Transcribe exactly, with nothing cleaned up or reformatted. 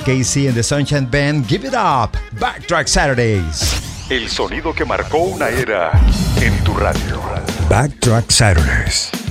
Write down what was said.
Casey and the Sunshine Band, Give It Up, Backtrack Saturdays. El sonido que marcó una era en tu radio. Backtrack Saturdays.